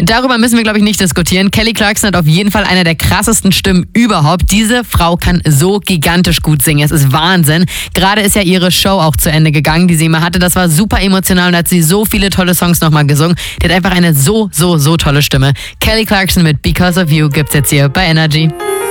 Darüber müssen wir, glaube ich, nicht diskutieren. Kelly Clarkson hat auf jeden Fall eine der krassesten Stimmen überhaupt. Diese Frau kann so gigantisch gut singen. Es ist Wahnsinn. Gerade ist ja ihre Show auch zu Ende gegangen, die sie immer hatte. Das war super emotional und da hat sie so viele tolle Songs nochmal gesungen. Die hat einfach eine so tolle Stimme. Kelly Clarkson mit Because of You gibt's jetzt hier bei Energy.